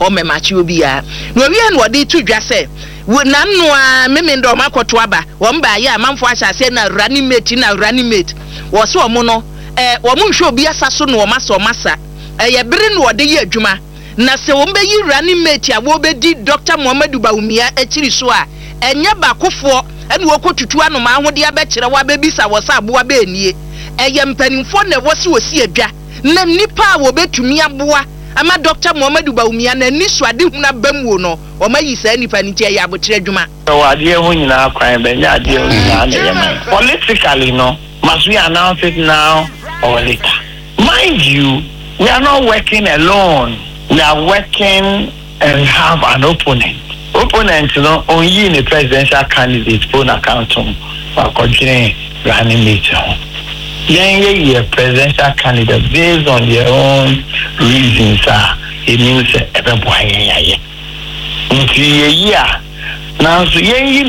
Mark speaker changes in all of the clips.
Speaker 1: o me machi obi a no wi an wode to dwa se nanu a memendo makoto aba wo mba ya amanfo ahyase na running mate wo se omo no wo mo hwe obi asaso no wo masa ye bere no wode ye adwuma na se wo mbe yi running mate a wo bedi Dr. Muhammadu Bawumia akiri so a enye bakofo ene wo kotutu anoma ahode abekire wa bebisa wo sa aboa be enie eye mpanimfo na wo se wosi adwa na nipa a wo betumi aboa ama Dr. Muhammadu Bawumia na ni so ade huna bamwo no o mayi sa nipa ni tie ya abotire adwuma
Speaker 2: so ade hu nyina kwan be nya ade hu nyina na yema politically no must we announce it now or later? Mind you, we are not working alone. We are working and have an opponent. Opponent, you know, only in the presidential candidate phone account for continuing running meeting. Then you're a presidential candidate based on your own reasons. It means everybody. Now, so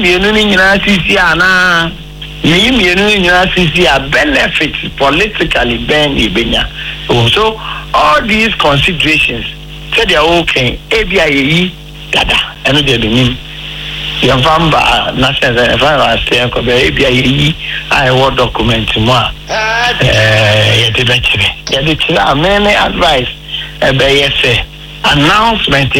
Speaker 2: benefits politically so all these considerations say they are okay. ABI dada and they mean Yavamba national ABI I word document more many advice announcement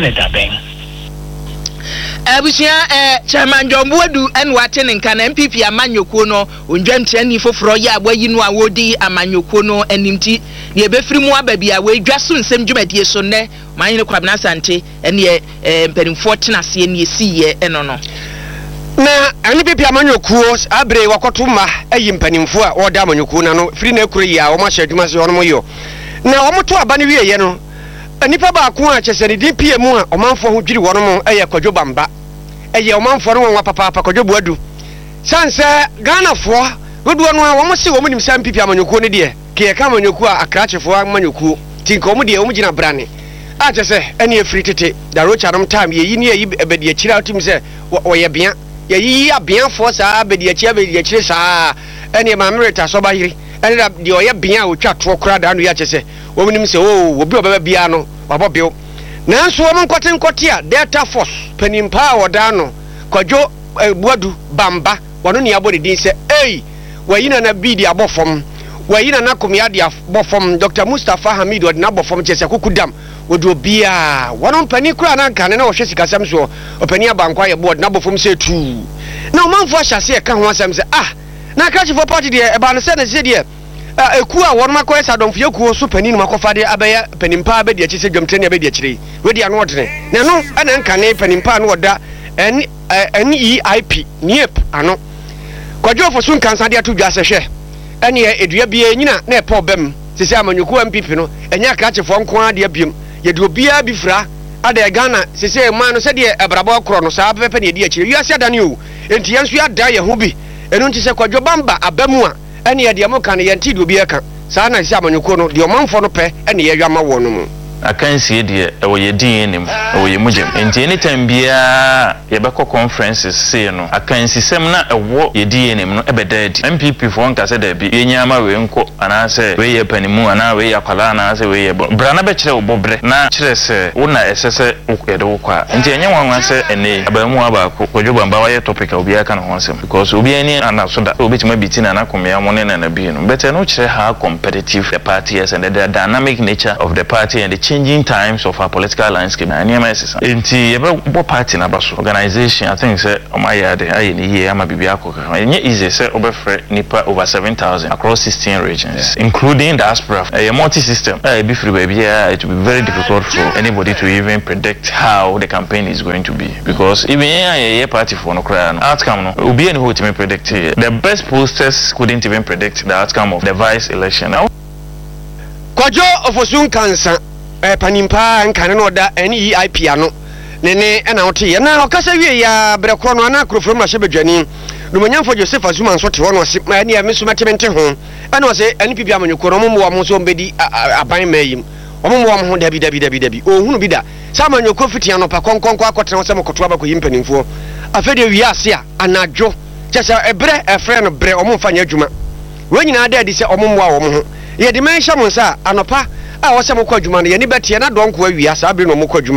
Speaker 1: abusia chairman Jombodu en watene nka na MPP amanyoko no ondwantia ni foforo ya agbayi no a wodi amanyoko no animti ye befiri mu ababi a wedwa so nsem dwumadie so ne manyene kwabna sante ene mpanimfo tenase ne siye eno no
Speaker 3: na MPP amanyoko abre wakotuma ayi mpanimfo a oda amanyoko na no firi na ekure ya wo ma hyadwuma se ono moyo na wo moto aba ne wiye no nipa ba ko a chese ne DPM a omanfo ho dwiri wono mo eye Kwadwo Bamba eye omanfo no wa papa Kwadwo Buadu sanse Ghana fo woduo no a wo mo se wo mo nim sam MPP amanyoko ne de ke ka amanyoko a akrachefo amanyoko tinko mo de wo mo gina brane a chese ene efiri tete da rocha nom time ye yi ne yi ebedi akira otim se wo ye bia ye yi abia fo sa abedi akira sa ene ma merita so ba yiri ene da de o ye bia o twa to kora da no ya chese womenim se obi obaba bia no wabobio nanso wo nkote a Delta Force panimpa woda no Kwadwo Buadu Bamba wono ne abode din se wayina na bidi abofom wayina na komia de abofom Dr. Mustafa Hamid wode na abofom chese kokudam wodo bia wono pani kura na kan na wo hwe sikasam so opani abankwa ye board na abofom se tu na omanfo ahyase e ka ho asem se na kachifo party de e ba no se na se de eku a won makoy sadomfo yeku so panin makofa de abaya panimpa abedi achi se dwomtene abedi achire wedi ano odene na no ana nkane panimpa no oda NEIP NEP ano Kwadwo fo sun kansa de ato dwa se hwe ene edua bia nyina na epo bem sese amanyoko MPP no enya krachefo nko ade abiem ye de obia bi fra ada Ghana sese ma no se de ebrabo kro no sa pepe ne de achire wiase adane o enti yanso ya da ye ho bi enu nti se Kwadwo Bamba abamu a ene ye de mo kan ye nti de obi aka saa na se amanyoko no de omanfo no pe ene ye yama wo no mu
Speaker 4: akansie de ewoye din nim ewoye mugem enti anytime bia ye beko conferences say no akansisem na ewo ye din nim no ebedadi MPP fo nka se da bi yenyama we nko ana se we ye panimu ana we yakwala ana se we ye brana be kire obobre na kire se wona esese ukede wokwa enti enye wanwan se ene abamu abako Kwadwo Bamba wa ye topic obi aka no honsem because obi ani ana so da obi tima bitina na komia mo ne na bi no better no kire how competitive the party is and the dynamic nature of the party and the changing times of our political landscape. Inti yebo party na baso organization I think say omayade aye ni ye ama bibia akoko. Enye easy say obefre nipa over 7,000 across 16 regions including diaspora. A multi system. Be free baby it will be very difficult for anybody to even predict how the campaign is going to be because even a party for no cry no outcome no obi any who to predict the best posters couldn't even predict the outcome of the vice election.
Speaker 3: Kwadwo ofosun kansa panimpa nkane no da NEIP ano nene na wote ye na okasa wie ya brekro no na akrofrom na hyebedwani no manyamfo Joseph Azuma nso te wono se na ya mesu matemente ho ana wo se NPP amanyoko no mo mo so mbedi aban mayim omo mo ho dabi ohunu bi da samanyoko fiti ano pa konkonko akotena wo se mokoto aba ko yimpanimfo afede wiase a anadwo chesa ebre efre no bre omo mfanya adwuma wenyina da di se omo mo a wo ho ye de menhya mo nsa anopa a wo se mokɔ adwuma no ye ni bɛte na donko awia saa be no mokɔ adwuma